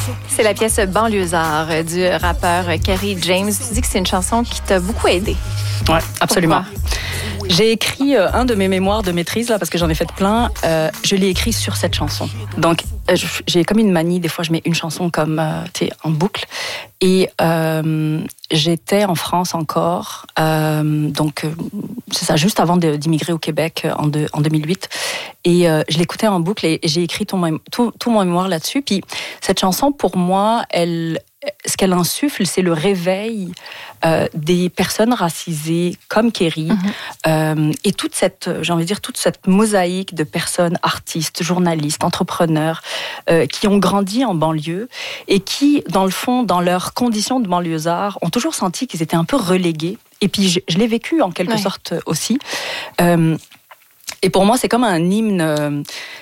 C'est la pièce Banlieusard du rappeur Kerry James. Tu dis que c'est une chanson qui t'a beaucoup aidé. Oui, absolument. Pourquoi? J'ai écrit un de mes mémoires de maîtrise, là, parce que j'en ai fait plein. Je l'ai écrit sur cette chanson. Donc, j'ai comme une manie, des fois, je mets une chanson comme en boucle. Et j'étais en France encore, c'est ça, juste avant d'immigrer au Québec en 2008. Et je l'écoutais en boucle et j'ai écrit tout mon mémoire là-dessus. Puis cette chanson, pour moi, ce qu'elle insuffle, c'est le réveil des personnes racisées comme Kerry et toute cette mosaïque de personnes, artistes, journalistes, entrepreneurs qui ont grandi en banlieue et qui, dans le fond, dans leurs conditions de banlieusards, ont toujours senti qu'ils étaient un peu relégués. Et puis je l'ai vécu en quelque sorte aussi. Et pour moi, c'est comme un hymne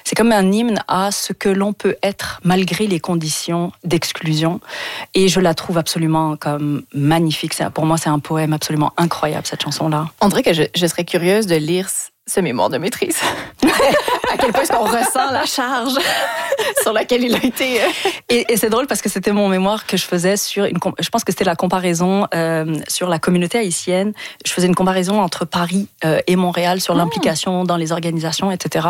à ce que l'on peut être malgré les conditions d'exclusion. Et je la trouve absolument comme magnifique. Pour moi, c'est un poème absolument incroyable, cette chanson-là. On dirait que je serais curieuse de lire ce mémoire de maîtrise. À quel point est-ce qu'on ressent la charge sur laquelle il a été... Et c'est drôle parce que c'était mon mémoire que je faisais sur je pense que c'était la comparaison sur la communauté haïtienne. Je faisais une comparaison entre Paris et Montréal sur l'implication dans les organisations, etc.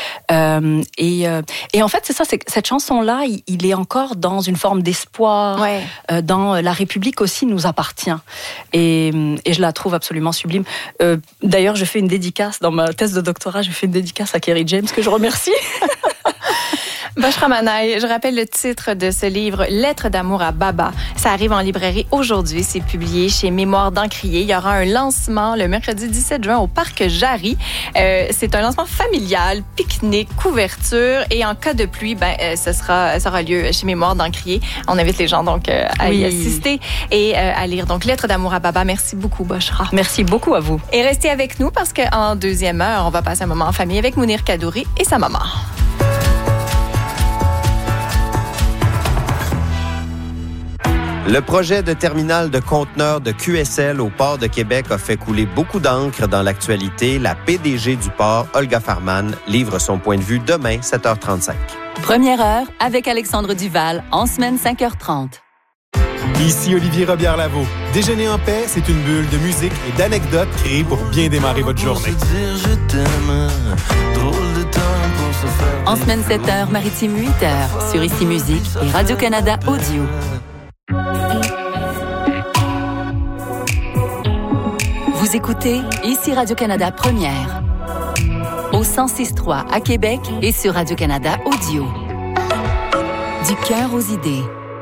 Et en fait, c'est ça, cette chanson-là, il est encore dans une forme d'espoir. Ouais. Dans la République aussi nous appartient. Et je la trouve absolument sublime. D'ailleurs, je fais une dédicace dans ma thèse de doctorat, je fais une dédicace à Kerry James, que je remercie. Boshra Manaï, je rappelle le titre de ce livre, Lettres d'amour à Baba. Ça arrive en librairie aujourd'hui. C'est publié chez Mémoire d'Encrier. Il y aura un lancement le mercredi 17 juin au Parc Jarry. C'est un lancement familial, pique-nique, couverture. Et en cas de pluie, ça aura lieu chez Mémoire d'Encrier. On invite les gens donc à y assister et à lire. Donc, Lettres d'amour à Baba. Merci beaucoup, Boshra. Merci beaucoup à vous. Et restez avec nous parce qu'en deuxième heure, on va passer un moment en famille avec Mounir Kadouri et sa maman. Le projet de terminal de conteneurs de QSL au port de Québec a fait couler beaucoup d'encre dans l'actualité. La PDG du port, Olga Farman, livre son point de vue demain, 7h35. Première heure avec Alexandre Duval, en semaine 5h30. Ici Olivier Robillard-Lavaux. Déjeuner en paix, c'est une bulle de musique et d'anecdotes créées pour bien démarrer votre journée. En semaine 7h, Maritime 8h, sur Ici Musique et Radio-Canada Audio. Vous écoutez Ici Radio-Canada Première, au 106.3 à Québec et sur Radio-Canada Audio. Du cœur aux idées.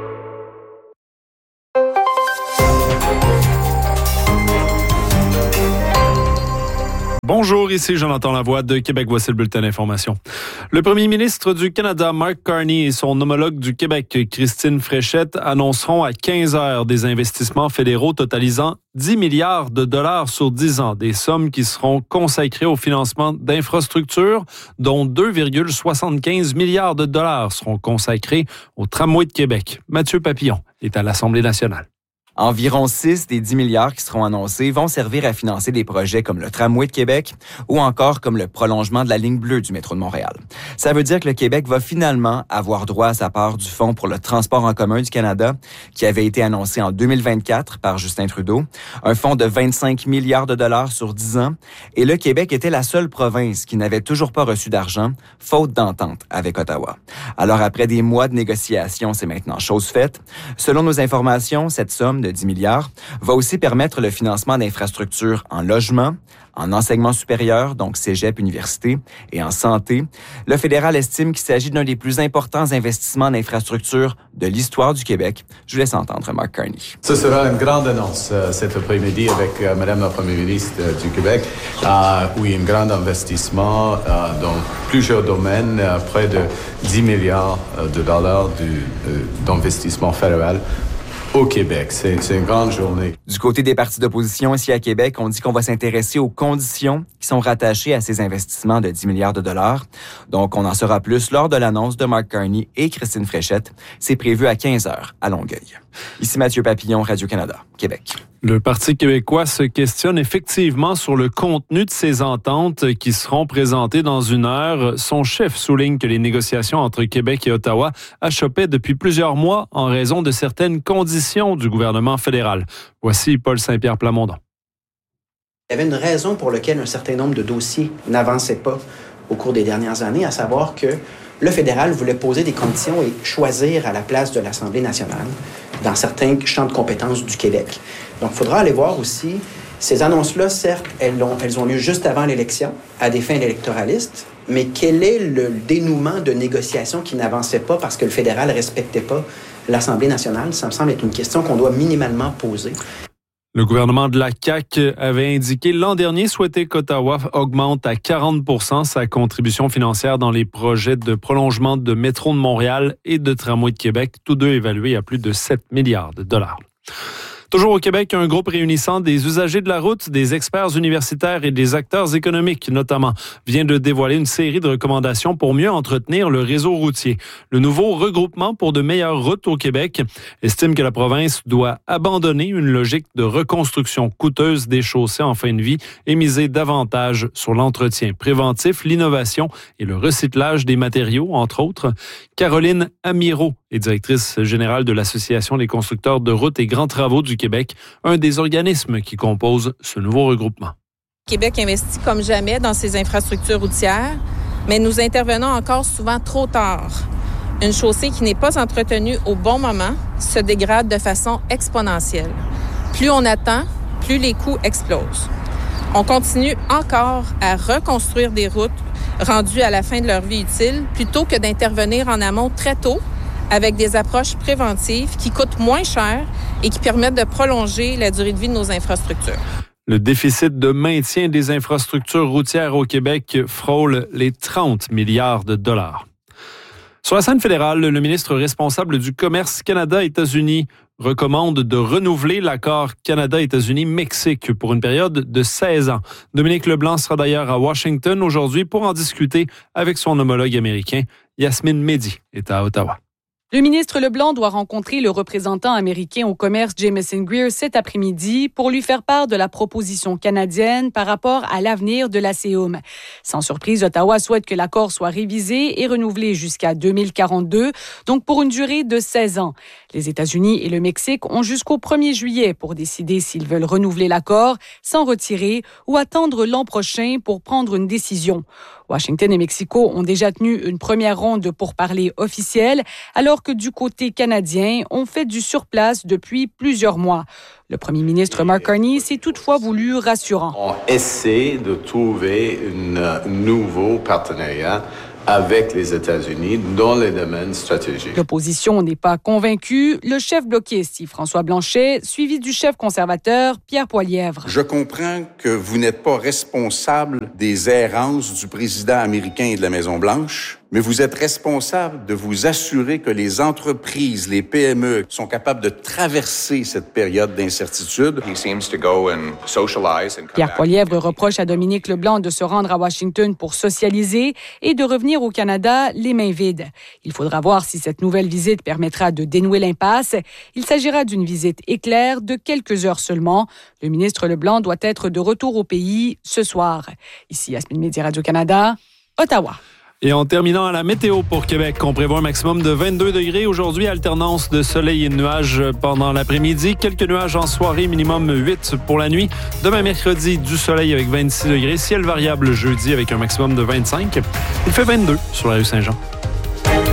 Bonjour, ici Jonathan Lavoie de Québec. Voici le bulletin d'information. Le premier ministre du Canada, Mark Carney, et son homologue du Québec, Christine Fréchette, annonceront à 15 heures des investissements fédéraux totalisant 10 milliards de dollars sur 10 ans, des sommes qui seront consacrées au financement d'infrastructures, dont 2,75 milliards de dollars seront consacrés au tramway de Québec. Mathieu Papillon est à l'Assemblée nationale. Environ 6 des 10 milliards qui seront annoncés vont servir à financer des projets comme le tramway de Québec ou encore comme le prolongement de la ligne bleue du métro de Montréal. Ça veut dire que le Québec va finalement avoir droit à sa part du Fonds pour le transport en commun du Canada qui avait été annoncé en 2024 par Justin Trudeau, un fonds de 25 milliards de dollars sur 10 ans. Et le Québec était la seule province qui n'avait toujours pas reçu d'argent, faute d'entente avec Ottawa. Alors après des mois de négociations, c'est maintenant chose faite. Selon nos informations, cette somme de 10 milliards, va aussi permettre le financement d'infrastructures en logement, en enseignement supérieur, donc cégep, université, et en santé. Le fédéral estime qu'il s'agit d'un des plus importants investissements en infrastructures de l'histoire du Québec. Je vous laisse entendre Mark Carney. Ce sera une grande annonce cet après-midi avec Madame la Première ministre du Québec. Oui, un grand investissement dans plusieurs domaines, près de 10 milliards de dollars d'investissement fédéral au Québec. C'est une grande journée. Du côté des partis d'opposition ici à Québec, on dit qu'on va s'intéresser aux conditions qui sont rattachées à ces investissements de 10 milliards de dollars. Donc, on en saura plus lors de l'annonce de Mark Carney et Christine Fréchette. C'est prévu à 15h à Longueuil. Ici Mathieu Papillon, Radio-Canada, Québec. Le Parti québécois se questionne effectivement sur le contenu de ces ententes qui seront présentées dans une heure. Son chef souligne que les négociations entre Québec et Ottawa achoppaient depuis plusieurs mois en raison de certaines conditions du gouvernement fédéral. Voici Paul Saint-Pierre Plamondon. Il y avait une raison pour laquelle un certain nombre de dossiers n'avançaient pas au cours des dernières années, à savoir que le fédéral voulait poser des conditions et choisir à la place de l'Assemblée nationale dans certains champs de compétences du Québec. Donc, il faudra aller voir aussi, ces annonces-là, certes, elles ont lieu juste avant l'élection, à des fins électoralistes, mais quel est le dénouement de négociations qui n'avançaient pas parce que le fédéral ne respectait pas l'Assemblée nationale? Ça me semble être une question qu'on doit minimalement poser. Le gouvernement de la CAQ avait indiqué l'an dernier souhaiter qu'Ottawa augmente à 40 % sa contribution financière dans les projets de prolongement de métro de Montréal et de tramway de Québec, tous deux évalués à plus de 7 milliards de dollars. Toujours au Québec, un groupe réunissant des usagers de la route, des experts universitaires et des acteurs économiques notamment vient de dévoiler une série de recommandations pour mieux entretenir le réseau routier. Le nouveau regroupement pour de meilleures routes au Québec estime que la province doit abandonner une logique de reconstruction coûteuse des chaussées en fin de vie et miser davantage sur l'entretien préventif, l'innovation et le recyclage des matériaux, entre autres. Caroline Amirault est directrice générale de l'Association des constructeurs de routes et grands travaux du Québec, un des organismes qui composent ce nouveau regroupement. Québec investit comme jamais dans ses infrastructures routières, mais nous intervenons encore souvent trop tard. Une chaussée qui n'est pas entretenue au bon moment se dégrade de façon exponentielle. Plus on attend, plus les coûts explosent. On continue encore à reconstruire des routes rendues à la fin de leur vie utile plutôt que d'intervenir en amont très tôt avec des approches préventives qui coûtent moins cher et qui permettent de prolonger la durée de vie de nos infrastructures. Le déficit de maintien des infrastructures routières au Québec frôle les 30 milliards de dollars. Sur la scène fédérale, le ministre responsable du commerce Canada-États-Unis recommande de renouveler l'accord Canada-États-Unis-Mexique pour une période de 16 ans. Dominique Leblanc sera d'ailleurs à Washington aujourd'hui pour en discuter avec son homologue américain. Yasmine Mehdi est à Ottawa. Le ministre Leblanc doit rencontrer le représentant américain au commerce Jameson Greer cet après-midi pour lui faire part de la proposition canadienne par rapport à l'avenir de la CEUM. Sans surprise, Ottawa souhaite que l'accord soit révisé et renouvelé jusqu'à 2042, donc pour une durée de 16 ans. Les États-Unis et le Mexique ont jusqu'au 1er juillet pour décider s'ils veulent renouveler l'accord, s'en retirer ou attendre l'an prochain pour prendre une décision. Washington et Mexico ont déjà tenu une première ronde de pourparlers officiels, alors que du côté canadien, on fait du surplace depuis plusieurs mois. Le premier ministre Mark Carney s'est toutefois voulu rassurant. On essaie de trouver un nouveau partenariat avec les États-Unis dans les domaines stratégiques. L'opposition n'est pas convaincue. Le chef bloquiste, Yves-François Blanchet, suivi du chef conservateur, Pierre Poilievre. Je comprends que vous n'êtes pas responsable des errances du président américain et de la Maison-Blanche, mais vous êtes responsable de vous assurer que les entreprises, les PME, sont capables de traverser cette période d'incertitude. Pierre Poilievre reproche à Dominique Leblanc de se rendre à Washington pour socialiser et de revenir au Canada les mains vides. Il faudra voir si cette nouvelle visite permettra de dénouer l'impasse. Il s'agira d'une visite éclair de quelques heures seulement. Le ministre Leblanc doit être de retour au pays ce soir. Ici Yasmine Mehdi, Radio-Canada, Ottawa. Et en terminant à la météo pour Québec, on prévoit un maximum de 22 degrés. Aujourd'hui, alternance de soleil et de nuages pendant l'après-midi. Quelques nuages en soirée, minimum 8 pour la nuit. Demain, mercredi, du soleil avec 26 degrés. Ciel variable jeudi avec un maximum de 25. Il fait 22 sur la rue Saint-Jean.